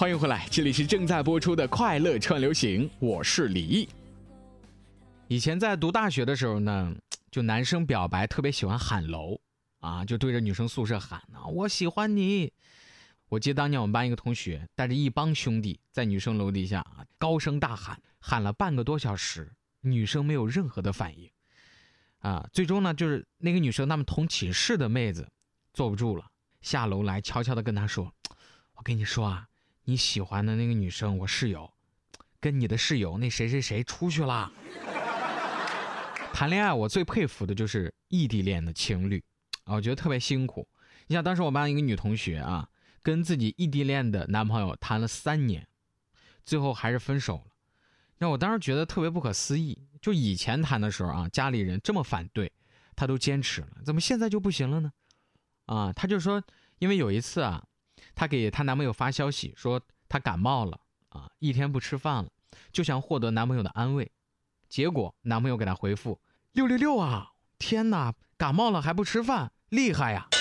欢迎回来，这里是正在播出的快乐串流行，我是李毅。以前在读大学的时候呢，就男生表白特别喜欢喊楼啊，就对着女生宿舍喊啊，我喜欢你。我记得当年我们班一个同学带着一帮兄弟在女生楼底下高声大喊，喊了半个多小时，女生没有任何的反应啊。最终呢，就是那个女生他们同寝室的妹子坐不住了，下楼来悄悄地跟他说，我跟你说啊，你喜欢的那个女生我室友跟你的室友那谁谁谁出去了。谈恋爱我最佩服的就是异地恋的情侣啊，我觉得特别辛苦。你想当时我班一个女同学啊，跟自己异地恋的男朋友谈了3年，最后还是分手了。让我当时觉得特别不可思议，就以前谈的时候啊，家里人这么反对，她都坚持了，怎么现在就不行了呢？啊，她就说，因为有一次啊，她给她男朋友发消息说她感冒了啊，1天不吃饭了，就想获得男朋友的安慰。结果男朋友给她回复666啊，天哪，感冒了还不吃饭，厉害呀！